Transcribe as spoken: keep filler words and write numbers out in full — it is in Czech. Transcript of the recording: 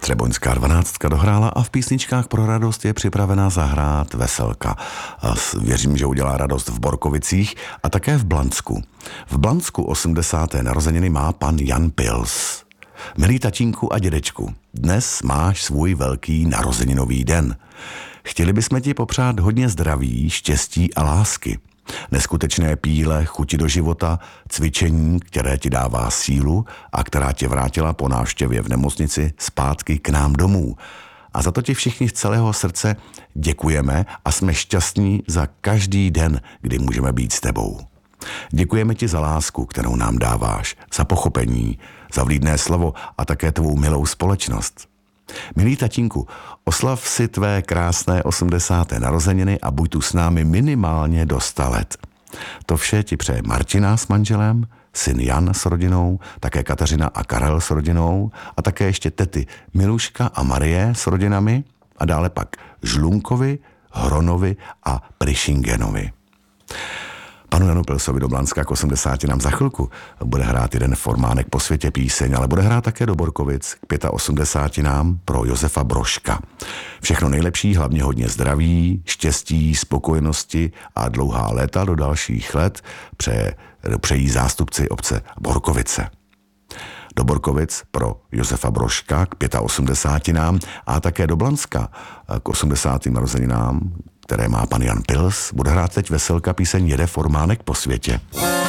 Třeboňská dvanáctka dohrála a v písničkách pro radost je připravena zahrát Veselka. Věřím, že udělá radost v Borkovicích a také v Blansku. V Blansku osmdesáté narozeniny má pan Jan Pils. Milý tatínku a dědečku, dnes máš svůj velký narozeninový den. Chtěli bychom ti popřát hodně zdraví, štěstí a lásky. Neskutečné píle, chuti do života, cvičení, které ti dává sílu a která tě vrátila po návštěvě v nemocnici zpátky k nám domů. A za to ti všichni z celého srdce děkujeme a jsme šťastní za každý den, kdy můžeme být s tebou. Děkujeme ti za lásku, kterou nám dáváš, za pochopení, za vlídné slovo a také tvou milou společnost. Milý tatínku, oslav si tvé krásné osmdesáté narozeniny a buď tu s námi minimálně do sta let. To vše ti přeje Martina s manželem, syn Jan s rodinou, také Kateřina a Karel s rodinou a také ještě tety Miluška a Marie s rodinami a dále pak Žlunkovi, Hronovi a Prišingenovi. Panu Janu Pilsovi do Blanska k osmdesáti nám za chvilku bude hrát jeden formánek po světě píseň, ale bude hrát také do Borkovic k osmdesáti pěti nám pro Josefa Brožka. Všechno nejlepší, hlavně hodně zdraví, štěstí, spokojenosti a dlouhá léta do dalších let přeje, přejí zástupci obce Borkovice. Do Borkovic pro Josefa Brožka k osmdesáti pěti nám a také do Blanska k osmdesátým narozeninám, které má pan Jan Pils, bude hrát teď Veselka, píseň Jede formánek po světě.